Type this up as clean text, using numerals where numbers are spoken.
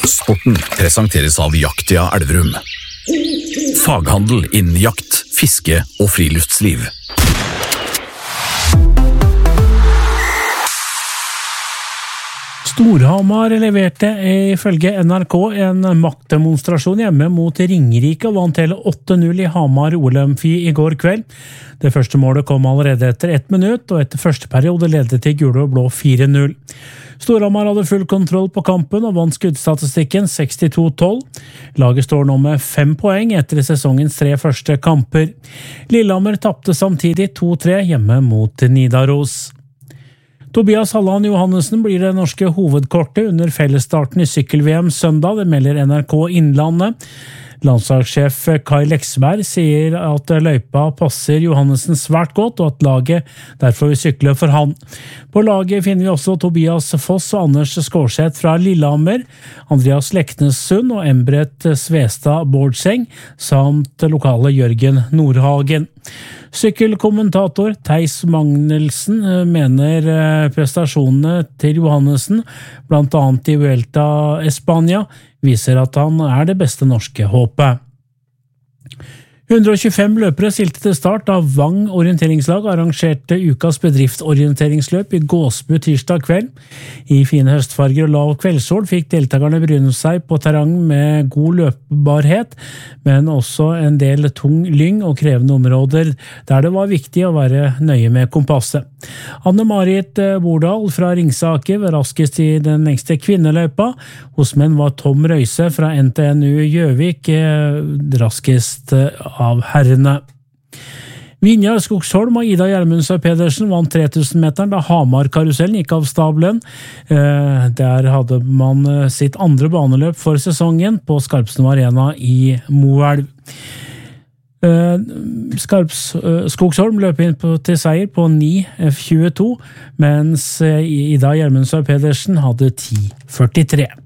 Sporten presenteres av Jaktia Elverum. Faghandel innen jakt, fiske og friluftsliv. Storhamar leverte ifølge NRK en maktdemonstrasjon hjemme mot Ringerike og vant hele 8-0 i Hamar OL-amfi i går kveld. Det første målet kom allerede etter 1 minutt, og etter første periode ledet til gule og blå 4-0. Storhamar hadde full kontroll på kampen og vant skuddstatistikken 62-12. Laget står nå med 5 poeng etter sesongens 3 første kamper. Lillehammer tapte samtidig 2-3 hjemme mot Nidaros. Tobias Halland Johannessen blir det norske hovedkortet under fellesstarten i sykkel-VM søndag, det melder NRK Innlandet. Landslagssjef Kai Leksberg sier at løypa passer Johannessen svært godt, og at laget derfor vil sykle for han. På laget finner vi også Tobias Foss og Anders Skårseth fra Lillehammer, Andreas Leknessund og Embret Svestad Bårdseng, samt lokale Jørgen Nordhagen. Sykkelkommentator Theis Magnelsen mener prestasjonene til Johannessen, blant annet i Vuelta Espania, viser at han er det beste norske håpet. 125 løpere stilte til start da Vang orienteringslag arrangerte ukas bedriftsorienteringsløp i Gåsbu tirsdag kveld. I fine høstfarger og lav kveldssol fikk deltakerne bryne seg på terreng med god løpbarhet, men også en del tung lyng og krevende områder der det var viktig å være nøye med kompasset. Anne-Marit Bordal fra Ringsaker var raskest i den lengste kvinneløypa. Hos menn var Tom Røise fra NTNU Gjøvik raskest av herrene. Vinjar Skogsholm og Ida Gjermundsøy Pedersen vant 3000-meteren da Hamar-karusellen gikk av stabelen. Der hadde man sitt andre baneløp for sesongen på Skarpsno Arena i Moelv. Skogsholm løp inn til seier på 9.22, mens Ida Gjermundsøy Pedersen hadde 10.43.